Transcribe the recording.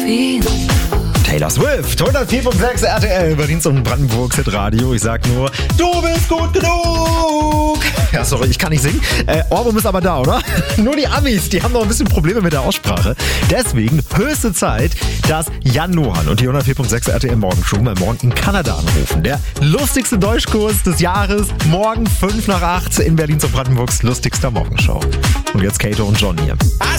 Taylor Swift, 104.6 RTL, Berlins und Brandenburgs Hitradio. Ich sag nur, du bist gut genug. Ja, sorry, ich kann nicht singen. Ohrwurm ist aber da, oder? Nur die Amis, die haben noch ein bisschen Probleme mit der Aussprache. Deswegen höchste Zeit, dass Jan Nohan und die 104.6 RTL Morgenshow mal morgen in Kanada anrufen. Der lustigste Deutschkurs des Jahres, morgen 5 nach 8 in Berlins und Brandenburgs lustigster Morgenshow. Und jetzt Kato und John hier.